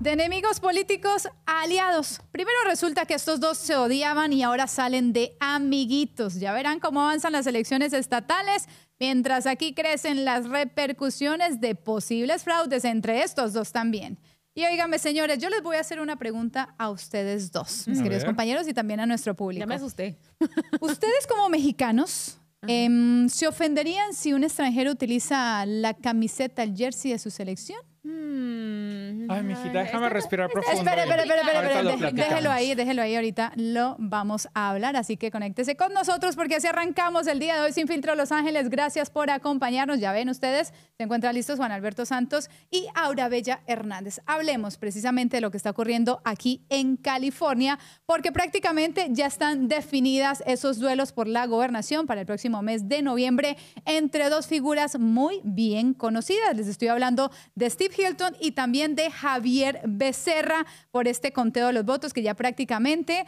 De enemigos políticos a aliados. Primero resulta que estos dos se odiaban y ahora salen de amiguitos. Ya verán cómo avanzan las elecciones estatales, mientras aquí crecen las repercusiones de posibles fraudes entre estos dos también. Y óigame, señores, yo les voy a hacer una pregunta a ustedes dos, mis queridos compañeros, y también a nuestro público. Ya me asusté. Ustedes como mexicanos, ¿se ofenderían si un extranjero utiliza la camiseta, el jersey de su selección? Ay, mijita, déjame respirar profundo. Espere, Ahorita lo platicamos. déjelo ahí, ahorita lo vamos a hablar, así que conéctese con nosotros porque así arrancamos el día de hoy Sin Filtro Los Ángeles. Gracias por acompañarnos, ya ven ustedes, se encuentran listos Juan Alberto Santos y Aura Bella Hernández. Hablemos precisamente de lo que está ocurriendo aquí en California, porque prácticamente ya están definidas esos duelos por la gobernación para el próximo mes de noviembre entre dos figuras muy bien conocidas. Les estoy hablando de Steve Hilton y también de Javier Becerra por este conteo de los votos que ya prácticamente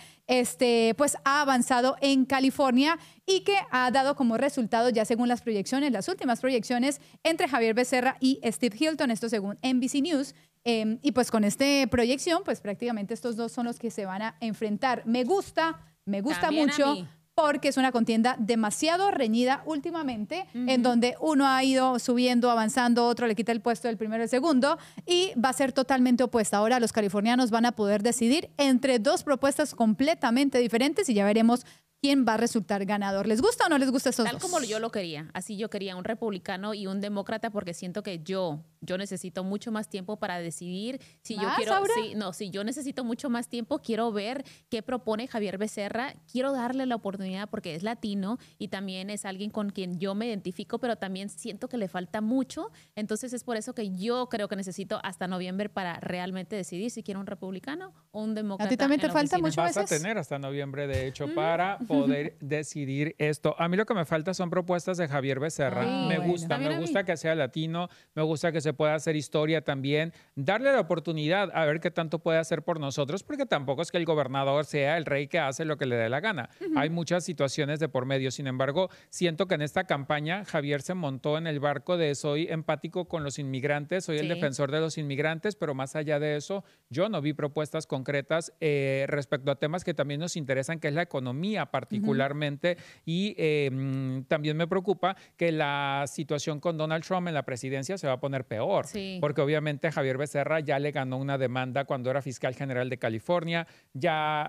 pues ha avanzado en California y que ha dado como resultado ya según las proyecciones, las últimas proyecciones entre Javier Becerra y Steve Hilton, esto según NBC News. Y pues con esta proyección, pues prácticamente estos dos son los que se van a enfrentar. Me gusta También mucho porque es una contienda demasiado reñida últimamente, en donde uno ha ido subiendo, avanzando, otro le quita el puesto del primero y el segundo, y va a ser totalmente opuesta. Ahora los californianos van a poder decidir entre dos propuestas completamente diferentes y ya veremos quién va a resultar ganador. ¿Les gusta o no les gusta estos dos? Tal como yo lo quería. Así yo quería un republicano y un demócrata porque siento que yo necesito mucho más tiempo para decidir si yo quiero. Si yo necesito mucho más tiempo, quiero ver qué propone Javier Becerra. Quiero darle la oportunidad porque es latino y también es alguien con quien yo me identifico, pero también siento que le falta mucho. Entonces es por eso que yo creo que necesito hasta noviembre para realmente decidir si quiero un republicano o un demócrata. ¿A ti también te falta mucho a veces? Vas a tener hasta noviembre, de hecho, para poder decidir esto. A mí lo que me falta son propuestas de Javier Becerra. Me gusta que sea latino, me gusta que se pueda hacer historia también, darle la oportunidad a ver qué tanto puede hacer por nosotros, porque tampoco es que el gobernador sea el rey que hace lo que le dé la gana. Hay muchas situaciones de por medio. Sin embargo, siento que en esta campaña Javier se montó en el barco de soy empático con los inmigrantes, soy el defensor de los inmigrantes, pero más allá de eso, yo no vi propuestas concretas respecto a temas que también nos interesan, que es la economía particularmente, y también me preocupa que la situación con Donald Trump en la presidencia se va a poner peor, porque obviamente Javier Becerra ya le ganó una demanda cuando era fiscal general de California, ya